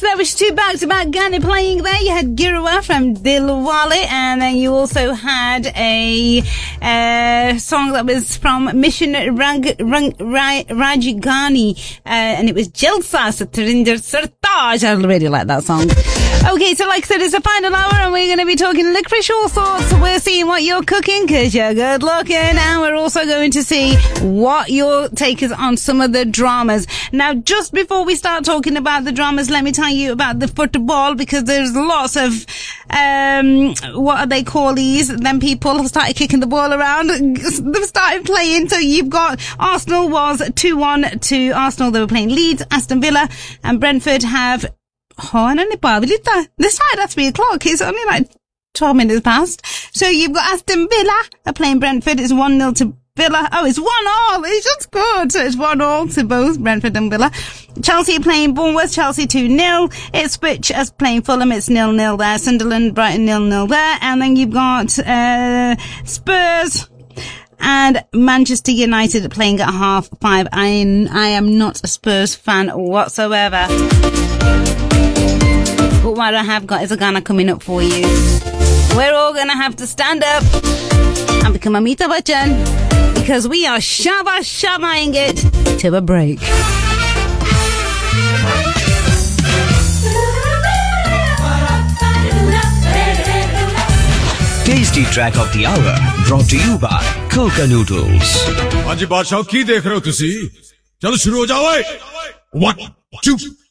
so that was two back-to-back Ghana playing there. You had Giriwa from Dilwale, and then you also had a song that was from Mission Rajagani, and it was Jalsa Satarinder Sartaj. I really like that song. Okay, so like I said, it's the final hour, and we're going to be talking licorice all sorts. We're seeing what you're cooking, because you're good looking, and we're also going to see what your take is on some of the dramas. Now, just before we start talking about the dramas, let me tell you about the football, because there's lots of, what do they call these? Then people have started kicking the ball around. They've started playing. So you've got Arsenal was 2-1 to Arsenal. They were playing Leeds, Aston Villa, and Brentford have, this side at 3 o'clock. It's only like 12 minutes past. So you've got Aston Villa are playing Brentford. It's 1-0 to Villa. Oh, it's 1-1. It's just good. So it's 1-1 to both Brentford and Villa. Chelsea are playing Bournemouth. Chelsea 2-0. Ipswich is playing Fulham. It's 0-0 there. Sunderland, Brighton 0-0 there. And then you've got, Spurs and Manchester United playing at 5:30. I am not a Spurs fan whatsoever. But what I have got is a Ghana coming up for you. We're all gonna have to stand up and become Amitabh Bachchan, because we are shabba-shabbaing it to a break. Tasty track of the hour brought to you by Coca Noodles. हाँ जी बादशाह की देख रहे हो तुसी? चलो शुरू हो जाओ. 1, 2,